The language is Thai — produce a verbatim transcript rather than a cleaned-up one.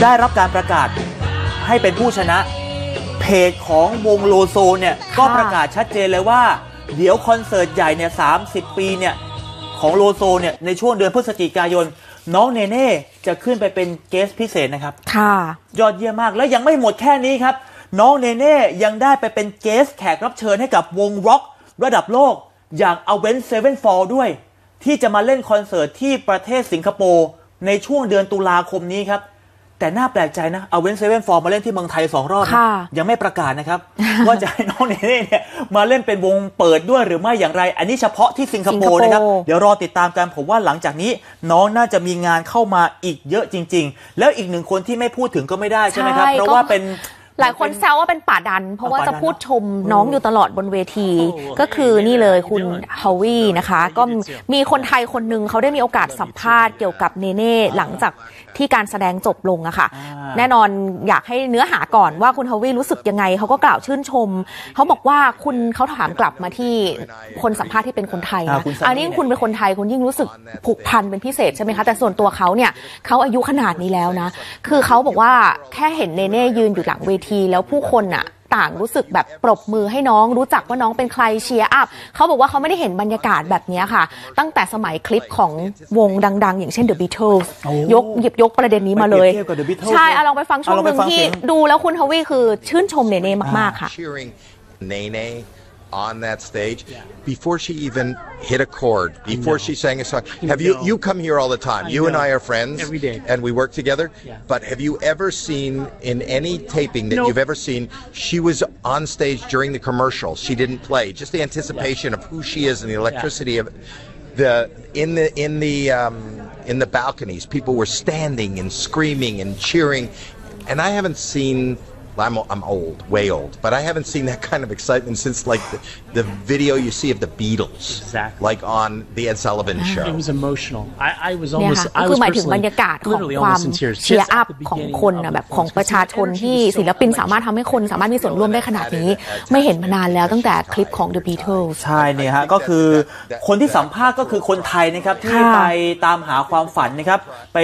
ได้รับการประกาศให้เป็นผู้ชนะเพจของวงโลโซเนี่ยก็ประกาศชัดเจนเลยว่าเดี๋ยวคอนเสิร์ตใหญ่เนี่ยสามสิบปีเนี่ยของโลโซเนี่ยในช่วงเดือนพฤศจิกายนน้องเนเน่จะขึ้นไปเป็นเกสต์พิเศษนะครับค่ะยอดเยี่ยมมากแล้วยังไม่หมดแค่นี้ครับน้องเนเน่ยังได้ไปเป็นเกสต์แขกรับเชิญให้กับวงร็อกระดับโลกอย่าง Avenged Sevenfold ด้วยที่จะมาเล่นคอนเสิร์ตที่ประเทศสิงคโปร์ในช่วงเดือนตุลาคมนี้ครับแต่น่าแปลกใจนะ Avenged Sevenfold มาเล่นที่เมืองไทยสองรอบยังไม่ประกาศนะครับ ว่าจะให้น้องเนเน่เนี่ยมาเล่นเป็นวงเปิดด้วยหรือไม่อย่างไรอันนี้เฉพาะที่สิงคโปร์นะครับเดี๋ยวรอติดตามกันผมว่าหลังจากนี้น้องน่าจะมีงานเข้ามาอีกเยอะจริงๆแล้วอีกหนึ่งคนที่ไม่พูดถึงก็ไม่ได้ใช่ไหมครับเพราะว่าเป็นหลายคนแซวว่าเป็นป่าดันเพราะว่าจะพูดชมน้องอยู่ตลอดบนเวทีก็คือนี่เลยคุณฮาวินะคะก็มีคนไทยคนหนึ่งเขาได้มีโอกาสสัมภาษณ์เกี่ยวกับเนเน่หลังจากที่การแสดงจบลงอะค่ะแน่นอนอยากให้เนื้อหาก่อนว่าคุณฮาวิรู้สึกยังไงเขาก็กล่าวชื่นชมเขาบอกว่าคุณเขาถามกลับมาที่คนสัมภาษณ์ที่เป็นคนไทยนะอันนี้คุณเป็นคนไทยคุณยิ่งรู้สึกผูกพันเป็นพิเศษใช่ไหมคะแต่ส่วนตัวเขาเนี่ยเขาอายุขนาดนี้แล้วนะคือเขาบอกว่าแค่เห็นเนเน่ยืนอยู่หลังเวทีแล้วผู้คนน่ะต่างรู้สึกแบบปรบมือให้น้องรู้จักว่าน้องเป็นใครเชียร์อัพเขาบอกว่าเขาไม่ได้เห็นบรรยากาศแบบนี้ค่ะตั้งแต่สมัยคลิปของวงดังๆอย่างเช่น The Beatles ยกหยิบยกประเด็นนี้มาเลยใช่เอาลองไปฟังช่วงหนึ่งที่ดูแล้วคุณฮาวิคือชื่นชมเนเน่มากๆค่ะ on that stage before she even hit a chord, before she sang a song. Have you, you come here all the time. You and I are friends every day and we work together. But have you ever seen in any taping that you've ever seen, she was on stage during the commercial. She didn't play. Just the anticipation of who she is and the electricity of the, in the, in the, um, in the balconies, people were standing and screaming and cheering. And I haven't seen I'm, I'm old, way old, but I haven't seen that kind of excitement since like the, the video you see of the Beatles, exactly. like on the Ed Sullivan Show. It was emotional. I, I was almost, I was หมายถึงบรรยากาศของความเชียร์อัพของคนนะแบบของประชาชนที่ศิลปินสามารถทำให้คนสามารถมีส่วนร่วมได้ขนาดนี้ไม่เห็นมานานแล้วตั้งแต่คลิปของ The Beatles ใช่เนี่ยฮะก็คือคนที่สัมภาษณ์ก็คือคนไทยนะครับที่ไปตามหาความฝันนะครับไป